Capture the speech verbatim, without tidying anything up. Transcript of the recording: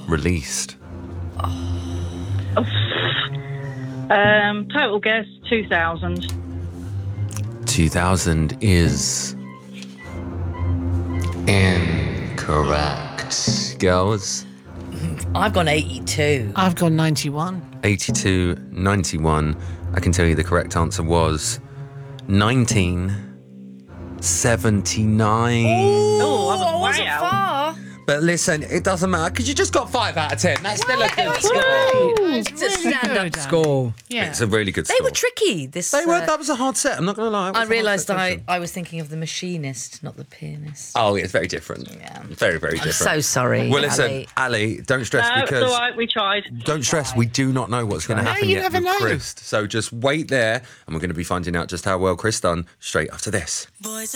released? Um, total guess, two thousand. two thousand is incorrect. Girls? I've gone eighty-two. I've gone ninety-one. eighty-two, ninety-one. I can tell you the correct answer was nineteen seventy-nine. Oh, I was I wasn't way out. far. But listen, it doesn't matter because you just got five out of ten. That's still a good score. It's a Really stand-up good, score. Yeah. It's a really good They score. were tricky. This. They were. uh, That was a hard set. I'm not going to lie. It was a I hard realised set I, question. I was thinking of the machinist, not the pianist. Oh, it's very different. Yeah. Very, very I'm different. so sorry. Well, listen, Ali. Ali, don't stress No, it's because all right, we tried. don't stress. We do not know what's going to No, happen you yet never with know. Chris. So just wait there, and we're going to be finding out just how well Chris done straight after this. Boys